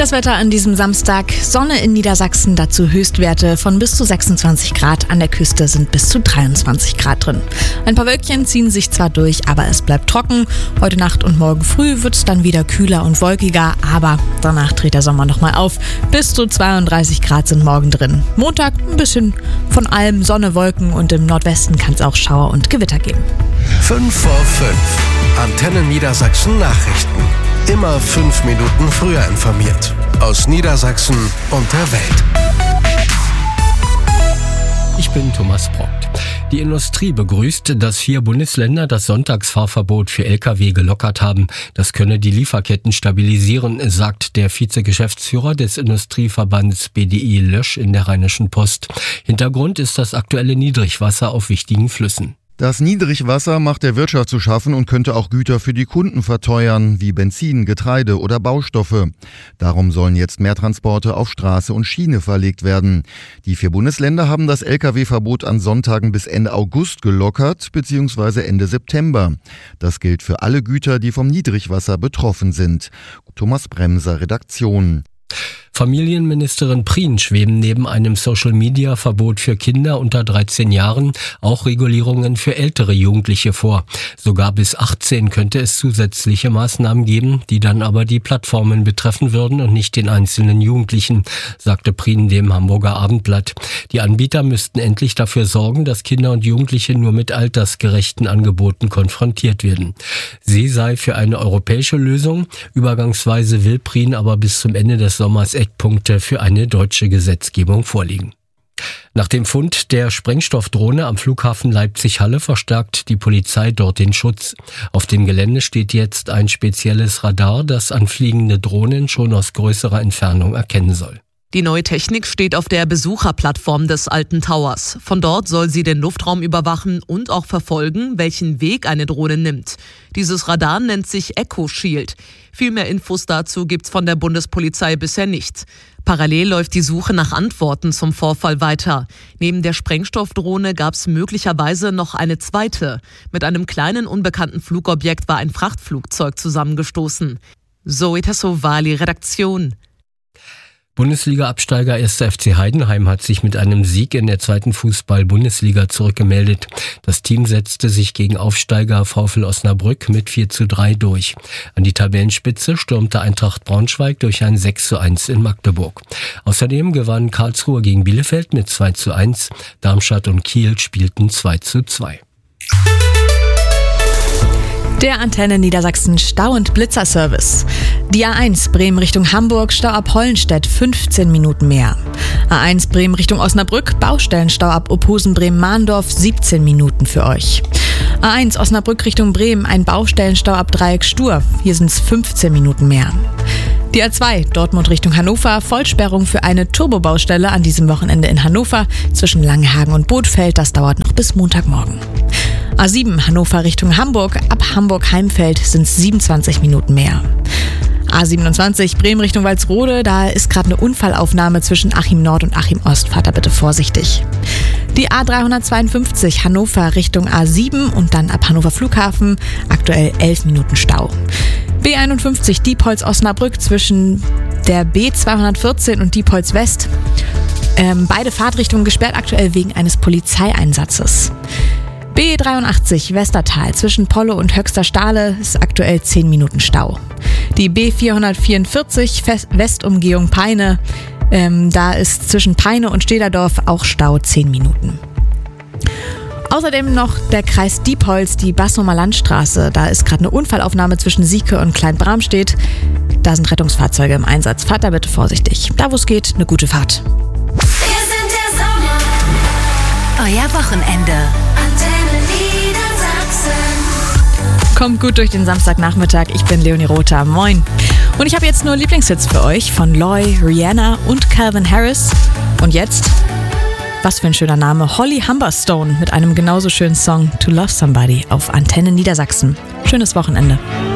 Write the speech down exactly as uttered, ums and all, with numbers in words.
Das Wetter an diesem Samstag: Sonne in Niedersachsen, dazu Höchstwerte von bis zu sechsundzwanzig Grad. An der Küste sind bis zu dreiundzwanzig Grad drin. Ein paar Wölkchen ziehen sich zwar durch, aber es bleibt trocken. Heute Nacht und morgen früh wird es dann wieder kühler und wolkiger, aber danach dreht der Sommer nochmal auf. Bis zu zweiunddreißig Grad sind morgen drin. Montag ein bisschen von allem, Sonne, Wolken und im Nordwesten kann es auch Schauer und Gewitter geben. fünf vor fünf. Antenne Niedersachsen Nachrichten. Immer fünf Minuten früher informiert. Aus Niedersachsen und der Welt. Ich bin Thomas Brockt. Die Industrie begrüßt, dass vier Bundesländer das Sonntagsfahrverbot für L K W gelockert haben. Das könne die Lieferketten stabilisieren, sagt der Vizegeschäftsführer des Industrieverbands B D I Lösch in der Rheinischen Post. Hintergrund ist das aktuelle Niedrigwasser auf wichtigen Flüssen. Das Niedrigwasser macht der Wirtschaft zu schaffen und könnte auch Güter für die Kunden verteuern, wie Benzin, Getreide oder Baustoffe. Darum sollen jetzt mehr Transporte auf Straße und Schiene verlegt werden. Die vier Bundesländer haben das L K W-Verbot an Sonntagen bis Ende August gelockert bzw. Ende September. Das gilt für alle Güter, die vom Niedrigwasser betroffen sind. Thomas Bremser, Redaktion. Familienministerin Prien schweben neben einem Social-Media-Verbot für Kinder unter dreizehn Jahren auch Regulierungen für ältere Jugendliche vor. Sogar bis achtzehn könnte es zusätzliche Maßnahmen geben, die dann aber die Plattformen betreffen würden und nicht den einzelnen Jugendlichen, sagte Prien dem Hamburger Abendblatt. Die Anbieter müssten endlich dafür sorgen, dass Kinder und Jugendliche nur mit altersgerechten Angeboten konfrontiert werden. Sie sei für eine europäische Lösung. Übergangsweise will Prien aber bis zum Ende des Sommers Eckpunkte für eine deutsche Gesetzgebung vorliegen. Nach dem Fund der Sprengstoffdrohne am Flughafen Leipzig-Halle verstärkt die Polizei dort den Schutz. Auf dem Gelände steht jetzt ein spezielles Radar, das anfliegende Drohnen schon aus größerer Entfernung erkennen soll. Die neue Technik steht auf der Besucherplattform des Alten Towers. Von dort soll sie den Luftraum überwachen und auch verfolgen, welchen Weg eine Drohne nimmt. Dieses Radar nennt sich Echo Shield. Viel mehr Infos dazu gibt's von der Bundespolizei bisher nicht. Parallel läuft die Suche nach Antworten zum Vorfall weiter. Neben der Sprengstoffdrohne gab's möglicherweise noch eine zweite. Mit einem kleinen unbekannten Flugobjekt war ein Frachtflugzeug zusammengestoßen. Zoe Tassovali, Redaktion. Bundesliga-Absteiger erster F C Heidenheim hat sich mit einem Sieg in der zweiten Fußball-Bundesliga zurückgemeldet. Das Team setzte sich gegen Aufsteiger VfL Osnabrück mit vier zu drei durch. An die Tabellenspitze stürmte Eintracht Braunschweig durch ein sechs zu eins in Magdeburg. Außerdem gewann Karlsruhe gegen Bielefeld mit zwei zu eins. Darmstadt und Kiel spielten zwei zu zwei. Der Antenne Niedersachsen Stau- und Blitzerservice. Die A eins Bremen Richtung Hamburg, Stau ab Hollenstedt, fünfzehn Minuten mehr. A eins Bremen Richtung Osnabrück, Baustellenstau ab Ophusen-Bremen-Mahndorf, siebzehn Minuten für euch. A eins Osnabrück Richtung Bremen, ein Baustellenstau ab Dreieck-Stur, hier sind es fünfzehn Minuten mehr. Die A zwei Dortmund Richtung Hannover, Vollsperrung für eine Turbobaustelle an diesem Wochenende in Hannover zwischen Langenhagen und Bothfeld, das dauert noch bis Montagmorgen. A sieben Hannover Richtung Hamburg, ab Hamburg-Heimfeld sind es siebenundzwanzig Minuten mehr. A siebenundzwanzig Bremen Richtung Walsrode, da ist gerade eine Unfallaufnahme zwischen Achim Nord und Achim Ost, fahrt da bitte vorsichtig. Die A dreihundertzweiundfünfzig Hannover Richtung A sieben und dann ab Hannover Flughafen, aktuell elf Minuten Stau. B einundfünfzig Diepholz-Osnabrück zwischen der B zweihundertvierzehn und Diepholz West. Ähm, beide Fahrtrichtungen gesperrt aktuell wegen eines Polizeieinsatzes. B dreiundachtzig Westertal zwischen Polle und Höxter Stahle ist aktuell zehn Minuten Stau. Die B vierhundertvierundvierzig Westumgehung Peine, ähm, da ist zwischen Peine und Stederdorf auch Stau zehn Minuten. Außerdem noch der Kreis Diepholz, die Bassumer Landstraße. Da ist gerade eine Unfallaufnahme zwischen Sieke und Kleinbramstedt. Da sind Rettungsfahrzeuge im Einsatz. Fahrt da bitte vorsichtig. Da wo es geht, eine gute Fahrt. Wir sind der Sommer. Euer Wochenende. Antenne Niedersachsen. Kommt gut durch den Samstagnachmittag. Ich bin Leonie Rother. Moin. Und ich habe jetzt nur Lieblingshits für euch von Loy, Rihanna und Calvin Harris. Und jetzt, was für ein schöner Name, Holly Humberstone mit einem genauso schönen Song To Love Somebody auf Antenne Niedersachsen. Schönes Wochenende.